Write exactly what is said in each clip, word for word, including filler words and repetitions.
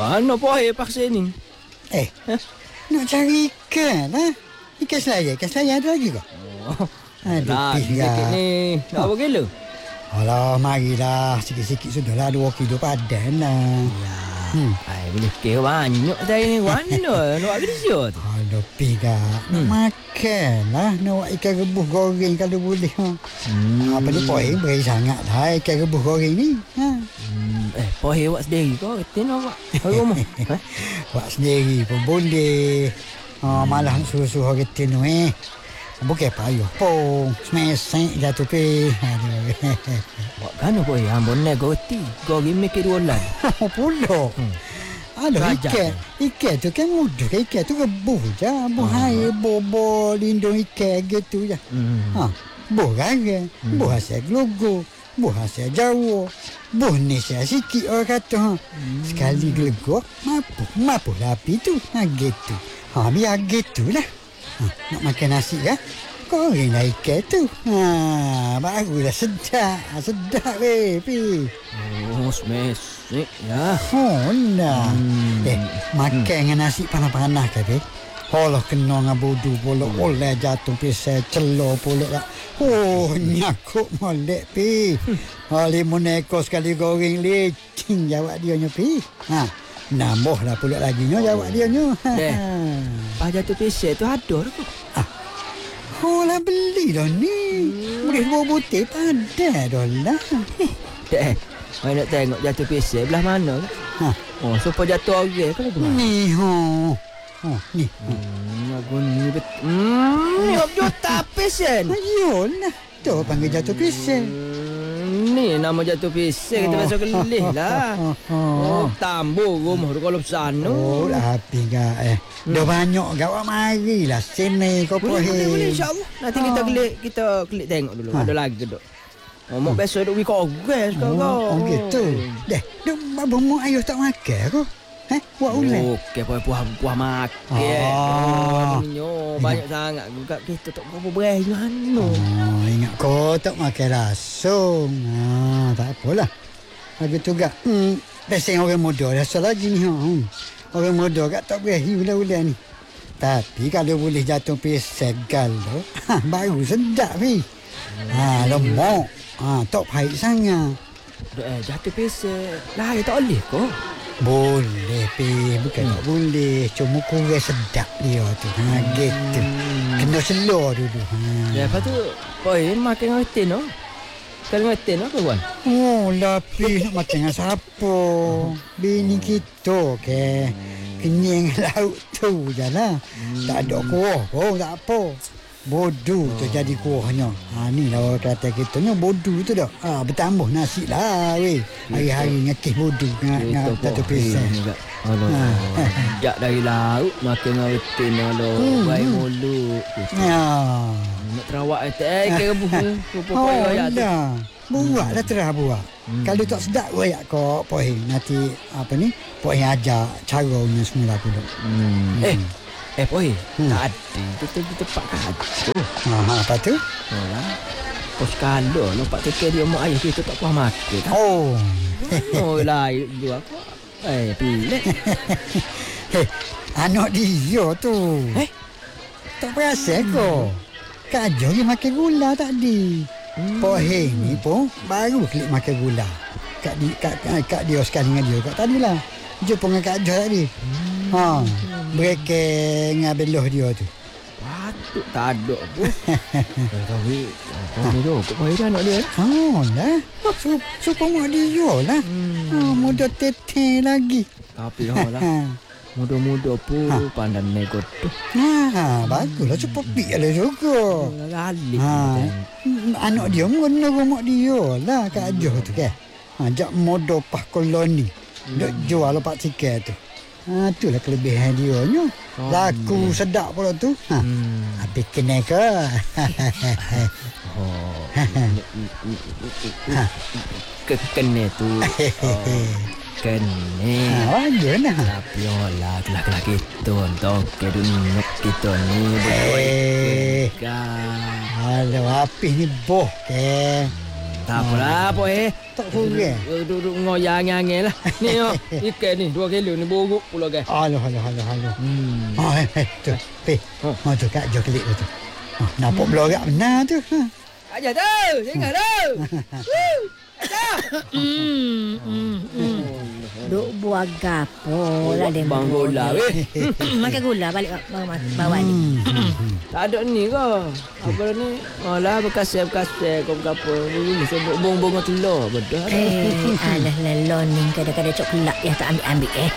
Mana Pohir paksa ni? Eh, nak cari ikan lah. Ikan selayar, ikan selayar ada lagi ke? Oh, Aduh, lah, sikit ni. Nak berapa kilo? Alah, marilah. Sikit-sikit sudahlah. Dua kilo padan lah. Ya. Hmm. Ay, boleh kira banyak saya ni. Mana nak buat kerja tu? Aduh, Pika. Nak Hmm. makan lah. Nak buat ikan rebus goreng kalau boleh. Ha. Hmm. Apa ni, Pohir beri sangat lah ikan rebus goreng ni. Ha. Hmm. Eh, Pohir buat sendiri kau. Kata nak buat. Kau rumah. Eh? Buat sendiri pun boleh. Ha, malah suruh-suruh kita tu eh. Bukan payah pun. Semesek jatuh pi. Aduh. Buat kan Pohir? Ambon naik goti. Kau gimik ke dua bulan. Pulak. Hmm. Aduh, Rajak ikan. tu. Ikan tu kan mudah. Ikan tu rebus je. Buh air, bobo, lindung ikan gitu je. Hmm. Ha, buh garang. Hmm. Buh hasil gelogo. Buh hasil Jawa. Buh Nesya sikit orang kata. Ha. Sekali gelegok, mapuh. Mapuh api tu. Ha, gitu. Ha, biar gitu lah. Ha, nak makan nasi kan? Goreng lah ikan tu. Ha, barulah sedap. Sedap weh, Pi. Oh, semesek ya. Oh, nah. Hmm. Eh, makan dengan nasi panas-panas ke, Pi? Holah kena dengan bodoh pula. Oleh jatuh pisau celor pula. Oh, nyakuk molek, Pi. Ha, limun ekor sekali goreng lecing jawab dia nya, Pi. Ha, nambahlah pula lagi nya jawab dia nya. Deh. Pas jatuh pisau tu ada tu. Oh, lah beli dah ni. Boleh dua butir padah dah lah. Eh, saya nak tengok jatuh pisau belah mana kan? Ha, Oh, supaya jatuh orang ke lagu mana? ni ho. Oh, ni. Hmm, lagu ni betul. Hmm, ni juta pesen. Ayolah. Tu panggil jatuh pisau. Hmm, ni nama jatuh pisau kita masuk kelih lah. Oh, tambur rumah tu kalau sana. Oh, api gak eh. Dah banyak gak awak marilah sini kau Boleh, boleh, boleh, Pohir. insyaAllah. Nanti kita Ah. klik, kita klik tengok dulu. Ha. Ada lagi ke tak? Oh, mak biasa duk wiko gas kau kau. Oh, oh gitu. Deh, dah babu ayah tak makan kau. Eh, buat ulang. Okey, puas puas puas makan. Ah. Oh, banyak sangat juga kita tak berapa berai mana. Oh, ingat kau tak makan langsung. Ha, tak apalah. Lagi tu gak. Hmm, biasa orang muda rasa lagi ni. Ha. Hmm. Orang muda gak tak berahi ulang-ulang ni. Tapi kalau boleh jatuh pisau galo, ha, baru sedap ni. Ha, lemak. Ha, tak pahit sangat. Eh, jatuh pisau. Lah, ya tak boleh kau. Boleh, Pi. Bukan tak boleh. Cuma kurang sedap dia tu. Ha, gitu. Kena selor dulu. Ha. Ya, lepas tu, Pohir makan dengan tin no. Kalau dengan tin no, kawan. Oh, lah, Pi. Nak makan dengan siapa? Bini kita, ke. Kenyang laut tu je lah. Tak ada kuah pun, tak apa. Bodoh tu jadi kuahnya. Ha, ni lah orang kata kita ni bodoh tu dah. Ha, bertambah nasi lah, weh. Hari-hari ngekih bodoh dengan jatuh pisau. Alah. Ha. Jak dari laut makan dengan tin lo. Hmm, Baik hmm. mulut. Ya. Nak terawak eh ke rebus. Pokok Oh, ayat tu. dah. Buatlah terah buat. Hmm. Kalau tak sedap royak kau Pohir. Nanti apa ni? Pohir ajar caranya semula pula. Hmm. Eh, eh Pohir. Hmm. Tak ada. Kita kita pak kacau. Ha, ha, apa tu? Alah. Pos kala nampak kekek dia mak ayah kita tak puas makan. Oh. Oh lah dua aku. Eh, pilih. Hei, anak dia tu. Eh? Tak perasan kau. Kak Jo dia makan gula tadi. Hmm. Pohir ni pun baru klik makan gula. Kak di kak, kak, kak dia sekali dengan dia kat tadi lah. Jumpa dengan Kak Jo tadi. Hmm. Ha, mereka dengan belah dia tu. Patut tak ada pun. Eh, tapi kamu tu kok Pohir anak dia. Oh lah. So, suka mak dia lah. Hmm. Ha, muda teteh lagi. Tapi ha lah. Ha. Muda-muda pun Ha. pandai nego tu. Ha, baguslah cepat pi lah juga. Lali. Ha. Anak dia mengena rumah dia lah Kak Jo tu kan. Ha, jak modo pah koloni. Dok jual lepak tiket tu. Ha, itulah kelebihan dia nya. Oh, Laku yeah. sedap pula tu. Ha. Hmm. Habis kena ke? Oh. Kekene tu. Oh. Kene. Ha, bagus nah. Tapi olah kelak-kelak kita untuk kedunuk kita ni Eh. kan. Aduh, apis ni boh ke. Tak apalah, apa eh. Tak kurang. Duduk ngoyak angin-angin lah. Ni oh, ikan ni dua kilo ni buruk pula kan. Alah, alah, alah, alah. Hmm. Oh, eh, eh, tu. Pi. Ha. Oh, tu kat jo kelik tu. Oh, nampak belorak benar tu. Ha. Aja tu, singgah tu. Woo. Aja. Hmm, hmm, hmm. Duk buat gapo lah dia. Bang gula weh. Makan gula balik bawa bawa ni. Tak ada ni ke? Apa ni? Alah berkasih-berkasih kau apa ni sebut bong-bong telur bedah. Eh, alah lelon ni kadang-kadang coklat ya tak ambil-ambil eh.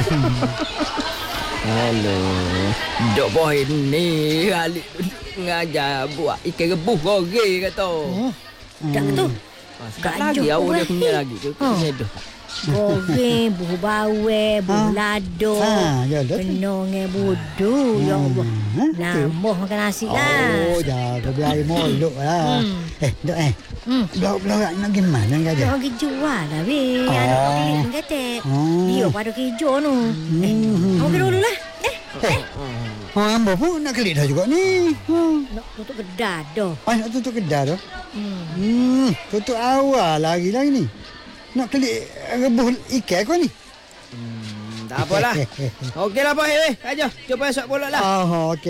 Halo. Dok boy ni alik ngajar buat ikan rebus goreng kata. Oh. Tak tu. Tak lagi awak dia punya lagi tu. Sedoh. Goreng, buah bawang, buah lado. Ha, ya dah. Penuh dengan budu. Ya Allah. Nambah makan nasi lah. Oh, jaga biar molok lah. Eh, dok eh. Hmm. Belorak-belorak nak gimana enggak Dia aja? orang jual lah weh. Oh. Anak orang kelik ni kata. Oh. Dia pada kejo tu. Eh, Hmm. awak kena dulu lah. Eh, eh. Oh, ambo pun nak kelik dah juga ni. Hmm. Nak tutup kedai dah. Ah, nak tutup kedai dah. Hmm. Hmm, tutup awal lagi lagi ni. Nak kelik rebus ikan kau ni. Hmm, tak apalah. Okeylah Pak, eh. Aja, cuba esok pula lah. Ah, okey.